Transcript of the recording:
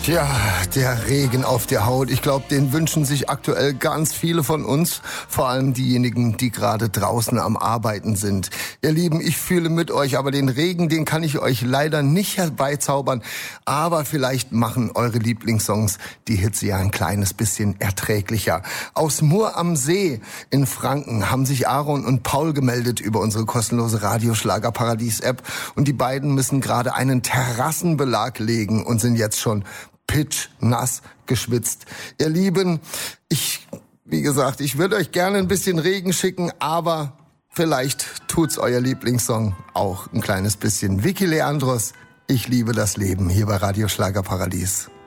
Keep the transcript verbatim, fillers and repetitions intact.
Tja, der Regen auf der Haut, ich glaube, den wünschen sich aktuell ganz viele von uns, vor allem diejenigen, die gerade draußen am Arbeiten sind. Ihr Lieben, ich fühle mit euch, aber den Regen, den kann ich euch leider nicht herbeizaubern, aber vielleicht machen eure Lieblingssongs die Hitze ja ein kleines bisschen erträglicher. Aus Mur am See in Franken haben sich Aaron und Paul gemeldet über unsere kostenlose Radioschlager-Paradies-App und die beiden müssen gerade einen Terrassenbelag legen und sind jetzt schon pitchnass geschwitzt. Ihr Lieben, ich, wie gesagt, ich würde euch gerne ein bisschen Regen schicken, aber vielleicht tut's euer Lieblingssong auch ein kleines bisschen. Vicky Leandros, ich liebe das Leben, hier bei Radio Schlagerparadies.